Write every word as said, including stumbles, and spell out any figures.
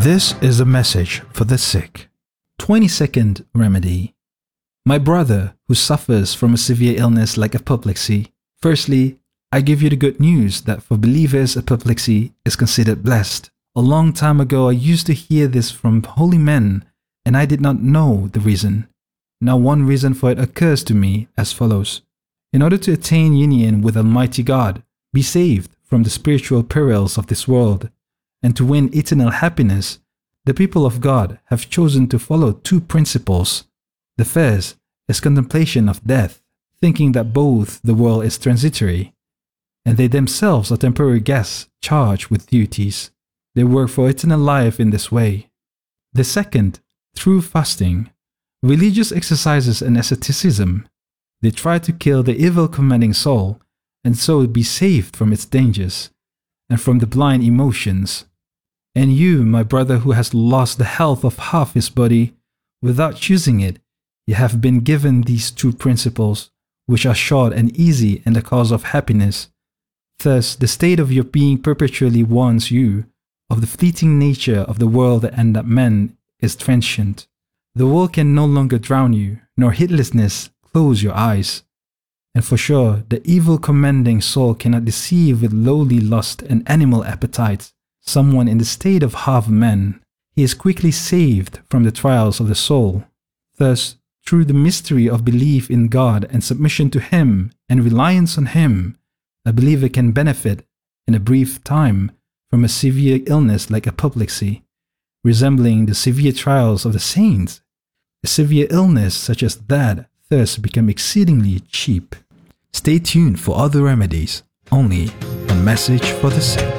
This is a message for the sick. twenty-second remedy. My brother who suffers from a severe illness like apoplexy, firstly, I give you the good news that for believers apoplexy is considered blessed. A long time ago I used to hear this from holy men and I did not know the reason. Now one reason for it occurs to me as follows. In order to attain union with Almighty God, be saved from the spiritual perils of this world, and to win eternal happiness, the people of God have chosen to follow two principles. The first is contemplation of death, thinking that both the world is transitory, and they themselves are temporary guests charged with duties. They work for eternal life in this way. The second, through fasting, religious exercises and asceticism. They try to kill the evil commanding soul, and so be saved from its dangers, and from the blind emotions. And you, my brother who has lost the health of half his body, without choosing it, you have been given these two principles, which are short and easy and the cause of happiness. Thus, the state of your being perpetually warns you of the fleeting nature of the world and that man is transient. The world can no longer drown you, nor heedlessness close your eyes. And for sure, the evil commanding soul cannot deceive with lowly lust and animal appetites someone in the state of half man. He is quickly saved from the trials of the soul. Thus, through the mystery of belief in God and submission to Him and reliance on Him, a believer can benefit in a brief time from a severe illness like apoplexy, resembling the severe trials of the saints. A severe illness such as that thus become exceedingly cheap. Stay tuned for other remedies, only a message for the sick.